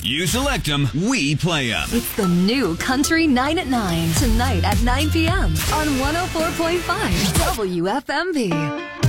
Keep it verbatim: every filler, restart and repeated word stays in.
You select them, we play them. It's the new Country Night at nine. Tonight at nine p.m. on one oh four point five W F M V.